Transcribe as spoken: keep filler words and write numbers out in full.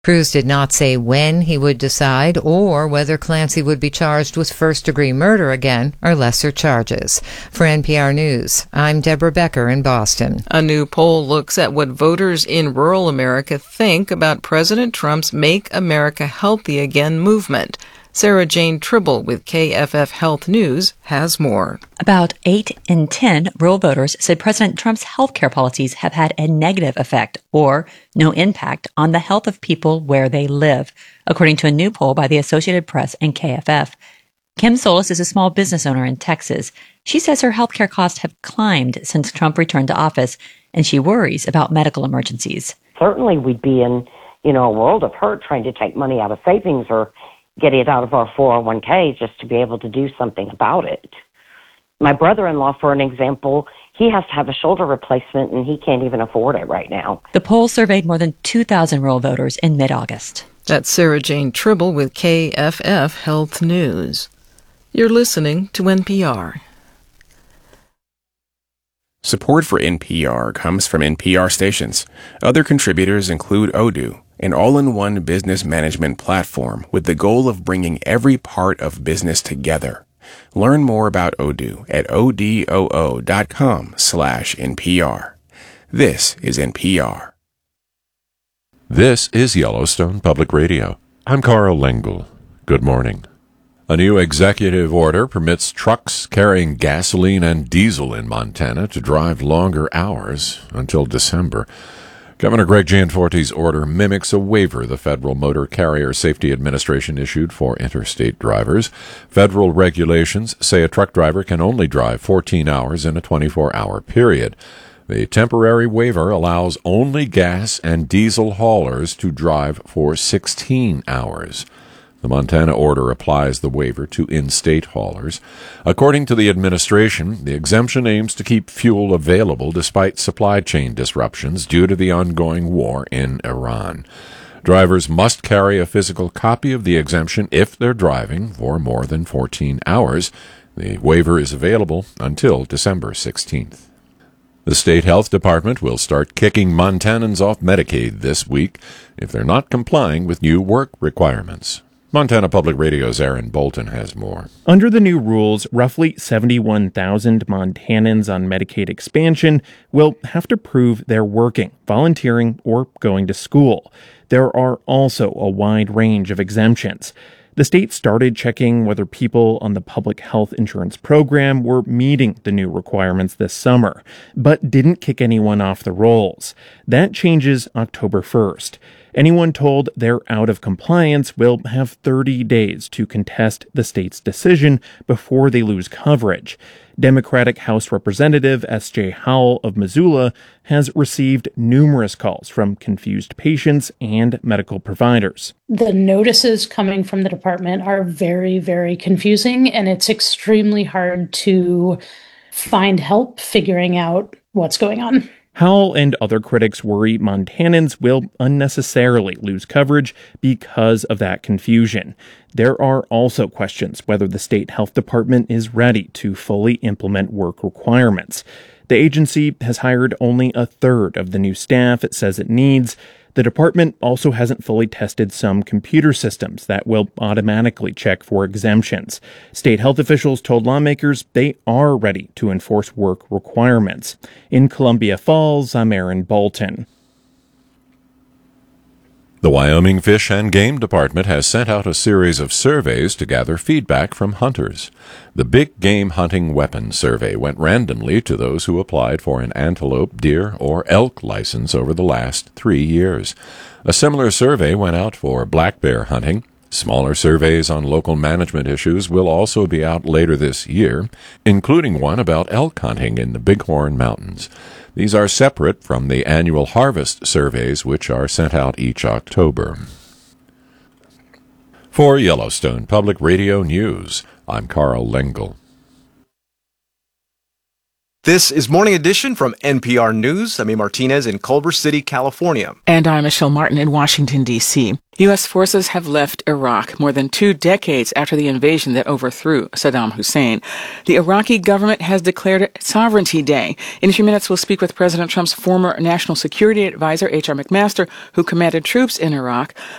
Cruz did not say when he would decide or whether Clancy would be charged with first-degree murder again or lesser charges. For N P R News, I'm Deborah Becker in Boston. A new poll looks at what voters in rural America think about President Trump's Make America Healthy Again movement. Sarah Jane Tribble with K F F Health News has more. About eight in ten rural voters said President Trump's health care policies have had a negative effect or no impact on the health of people where they live, according to a new poll by the Associated Press and K F F. Kim Solis is a small business owner in Texas. She says her health care costs have climbed since Trump returned to office, and she worries about medical emergencies. Certainly we'd be in, you know, a world of hurt trying to take money out of savings or get it out of our four oh one k just to be able to do something about it. My brother-in-law, for an example, he has to have a shoulder replacement and he can't even afford it right now. The poll surveyed more than two thousand rural voters in mid-August. That's Sarah Jane Tribble with K F F Health News. You're listening to N P R. Support for N P R comes from N P R stations. Other contributors include Odoo, an all-in-one business management platform with the goal of bringing every part of business together. Learn more about Odoo at odoo dot com slash N P R. This is N P R. This is Yellowstone Public Radio. I'm Carl Lengel. Good morning. A new executive order permits trucks carrying gasoline and diesel in Montana to drive longer hours until December. Governor Greg Gianforte's order mimics a waiver the Federal Motor Carrier Safety Administration issued for interstate drivers. Federal regulations say a truck driver can only drive fourteen hours in a twenty-four hour period. The temporary waiver allows only gas and diesel haulers to drive for sixteen hours. The Montana order applies the waiver to in-state haulers. According to the administration, the exemption aims to keep fuel available despite supply chain disruptions due to the ongoing war in Iran. Drivers must carry a physical copy of the exemption if they're driving for more than fourteen hours. The waiver is available until December sixteenth. The state health department will start kicking Montanans off Medicaid this week if they're not complying with new work requirements. Montana Public Radio's Aaron Bolton has more. Under the new rules, roughly seventy-one thousand Montanans on Medicaid expansion will have to prove they're working, volunteering, or going to school. There are also a wide range of exemptions. The state started checking whether people on the public health insurance program were meeting the new requirements this summer, but didn't kick anyone off the rolls. That changes October first. Anyone told they're out of compliance will have thirty days to contest the state's decision before they lose coverage. Democratic House Representative S J Howell of Missoula has received numerous calls from confused patients and medical providers. The notices coming from the department are very, very confusing, and it's extremely hard to find help figuring out what's going on. Howell and other critics worry Montanans will unnecessarily lose coverage because of that confusion. There are also questions whether the state health department is ready to fully implement work requirements. The agency has hired only a third of the new staff it says it needs. The department also hasn't fully tested some computer systems that will automatically check for exemptions. State health officials told lawmakers they are ready to enforce work requirements. In Columbia Falls, I'm Aaron Bolton. The Wyoming Fish and Game Department has sent out a series of surveys to gather feedback from hunters. The Big Game Hunting Weapon Survey went randomly to those who applied for an antelope, deer, or elk license over the last three years. A similar survey went out for black bear hunting. Smaller surveys on local management issues will also be out later this year, including one about elk hunting in the Bighorn Mountains. These are separate from the annual harvest surveys, which are sent out each October. For Yellowstone Public Radio News, I'm Carl Lengel. This is Morning Edition from N P R News. I'm E. Martinez in Culver City, California. And I'm Michelle Martin in Washington, D C U S forces have left Iraq more than two decades after the invasion that overthrew Saddam Hussein. The Iraqi government has declared Sovereignty Day. In a few minutes, we'll speak with President Trump's former National Security Advisor, H R. McMaster, who commanded troops in Iraq.